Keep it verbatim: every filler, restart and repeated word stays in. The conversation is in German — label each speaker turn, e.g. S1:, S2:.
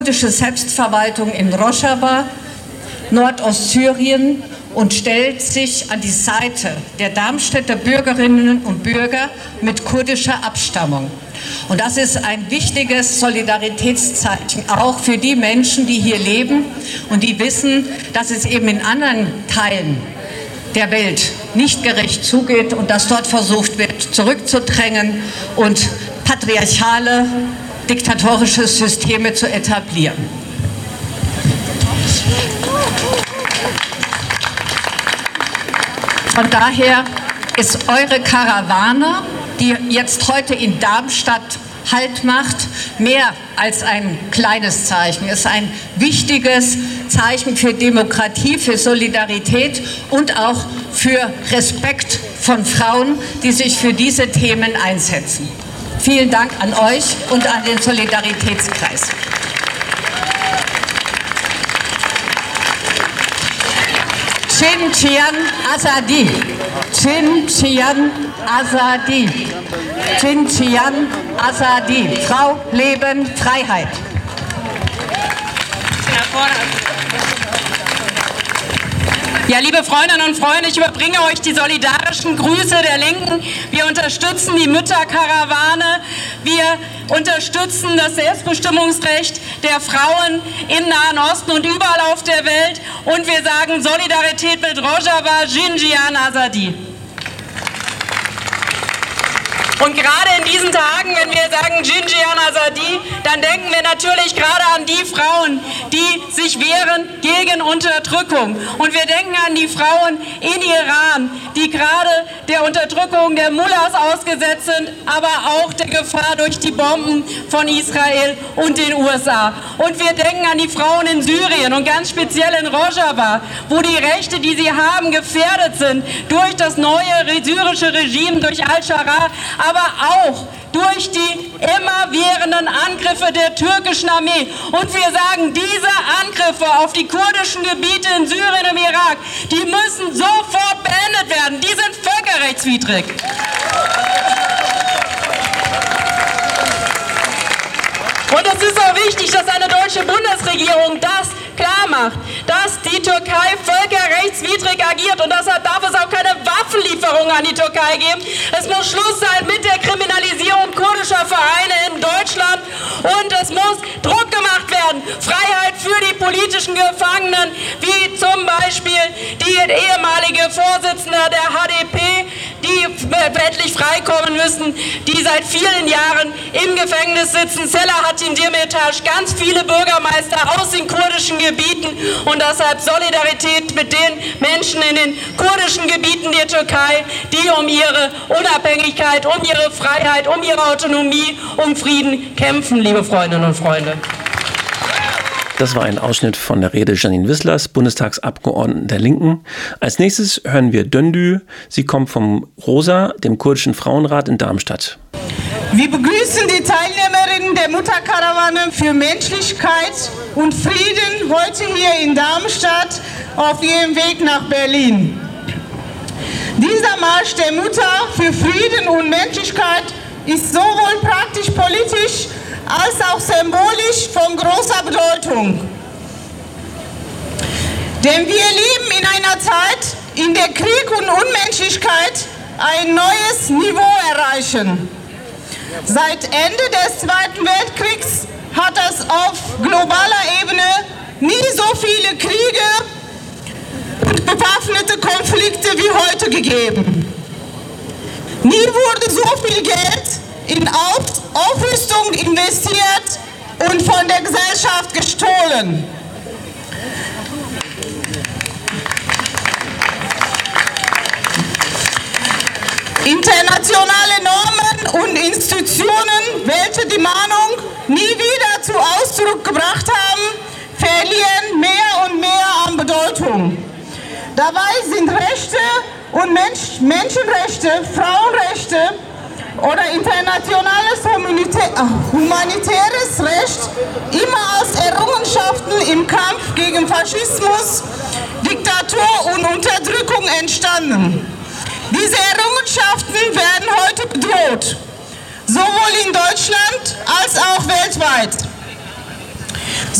S1: kurdische Selbstverwaltung in Rojava, Nordostsyrien, und stellt sich an die Seite der Darmstädter Bürgerinnen und Bürger mit kurdischer Abstammung. Und das ist ein wichtiges Solidaritätszeichen, auch für die Menschen, die hier leben und die wissen, dass es eben in anderen Teilen der Welt nicht gerecht zugeht und dass dort versucht wird, zurückzudrängen und patriarchale, diktatorische Systeme zu etablieren. Von daher ist eure Karawane, die jetzt heute in Darmstadt Halt macht, mehr als ein kleines Zeichen. Es ist ein wichtiges Zeichen für Demokratie, für Solidarität und auch für Respekt von Frauen, die sich für diese Themen einsetzen. Vielen Dank an euch und an den Solidaritätskreis. Chin-Chian Azadi. Chin-Chian Azadi. Chin-Chian Azadi. Frau, Leben, Freiheit.
S2: Ja, liebe Freundinnen und Freunde, ich überbringe euch die solidarischen Grüße der Linken. Wir unterstützen die Mütterkarawane. Wir unterstützen das Selbstbestimmungsrecht der Frauen im Nahen Osten und überall auf der Welt. Und wir sagen Solidarität mit Rojava, Chin-Chian Azadi. Und gerade in diesen Tagen, wenn wir sagen Chin-Chian Azadi, dann denken wir natürlich gerade an die Frauen, die sich wehren gegen Unterdrückung. Und wir denken an die Frauen in Iran, die gerade der Unterdrückung der Mullahs ausgesetzt sind, aber auch der Gefahr durch die Bomben von Israel und den U S A. Und wir denken an die Frauen in Syrien und ganz speziell in Rojava, wo die Rechte, die sie haben, gefährdet sind durch das neue syrische Regime, durch Al-Sharaa, aber auch durch die immerwährenden Angriffe der türkischen Armee. Und wir sagen, diese Angriffe auf die kurdischen Gebiete in Syrien und im Irak, die müssen sofort beendet werden. Die sind völkerrechtswidrig. Und es ist auch wichtig, dass eine deutsche Bundesregierung das klar macht, dass die Türkei völkerrechtswidrig agiert und deshalb darf es auch keine Waffenlieferungen an die Türkei geben. Es muss Schluss sein mit der Kriminalisierung kurdischer Vereine in Deutschland und es muss Druck gemacht werden. Freiheit für die politischen Gefangenen, wie zum Beispiel die ehemalige Vorsitzende der H D P, die endlich freikommen müssen, die seit vielen Jahren im Gefängnis sitzen. Selahattin Demirtas, ganz viele Bürgermeister aus den kurdischen Gebieten und deshalb Solidarität mit den Menschen in den kurdischen Gebieten der Türkei, die um ihre Unabhängigkeit, um ihre Freiheit, um ihre Autonomie, um Frieden kämpfen, liebe Freundinnen und Freunde.
S3: Das war ein Ausschnitt von der Rede Jeanine Wisslers, Bundestagsabgeordneten der Linken. Als nächstes hören wir Döndü. Sie kommt vom ROSA, dem kurdischen Frauenrat in Darmstadt.
S4: Wir begrüßen die Teilnehmerinnen der Mutterkarawane für Menschlichkeit und Frieden heute hier in Darmstadt auf ihrem Weg nach Berlin. Dieser Marsch der Mutter für Frieden und Menschlichkeit ist sowohl praktisch-politisch als auch symbolisch von großer Bedeutung. Denn wir leben in einer Zeit, in der Krieg und Unmenschlichkeit ein neues Niveau erreichen. Seit Ende des Zweiten Weltkriegs hat es auf globaler Ebene nie so viele Kriege und bewaffnete Konflikte wie heute gegeben. Nie wurde so viel Geld in Auf- Aufrüstung investiert und von der Gesellschaft gestohlen. Internationale Normen und Institutionen, welche die Mahnung nie wieder zu Ausdruck gebracht haben, verlieren mehr und mehr an Bedeutung. Dabei sind Rechte und Mensch- Menschenrechte, Frauenrechte oder internationales humanitäres Recht immer als Errungenschaften im Kampf gegen Faschismus, Diktatur und Unterdrückung entstanden. Diese Errungenschaften werden heute bedroht, sowohl in Deutschland als auch weltweit.